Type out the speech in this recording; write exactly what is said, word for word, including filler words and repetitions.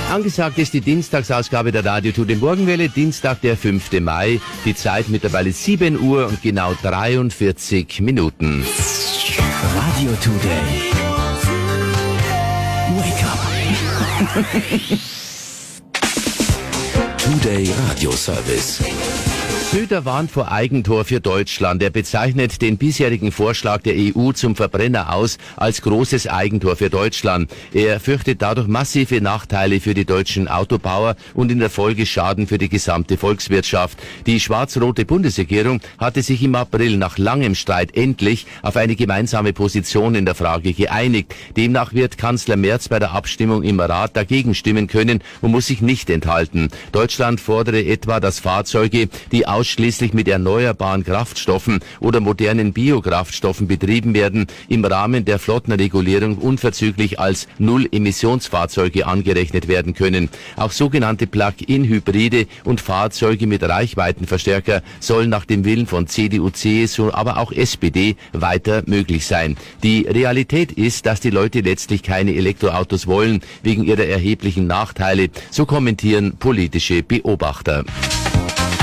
Angesagt ist die Dienstagsausgabe der Radio Today Morgenwelle, Dienstag, der fünfte Mai. Die Zeit mittlerweile sieben Uhr und genau dreiundvierzig Minuten. Radio Today. Wake up. Today Radio Service. Söder warnt vor Eigentor für Deutschland. Er bezeichnet den bisherigen Vorschlag der E U zum Verbrenner aus als großes Eigentor für Deutschland. Er fürchtet dadurch massive Nachteile für die deutschen Autobauer und in der Folge Schaden für die gesamte Volkswirtschaft. Die schwarz-rote Bundesregierung hatte sich im April nach langem Streit endlich auf eine gemeinsame Position in der Frage geeinigt. Demnach wird Kanzler Merz bei der Abstimmung im Rat dagegen stimmen können und muss sich nicht enthalten. Deutschland fordere etwa, dass Fahrzeuge, die ausschließlich mit erneuerbaren Kraftstoffen oder modernen Biokraftstoffen betrieben werden, im Rahmen der Flottenregulierung unverzüglich als Null-Emissionsfahrzeuge angerechnet werden können. Auch sogenannte Plug-in-Hybride und Fahrzeuge mit Reichweitenverstärker sollen nach dem Willen von C D U, C S U, aber auch S P D weiter möglich sein. Die Realität ist, dass die Leute letztlich keine Elektroautos wollen, wegen ihrer erheblichen Nachteile, so kommentieren politische Beobachter.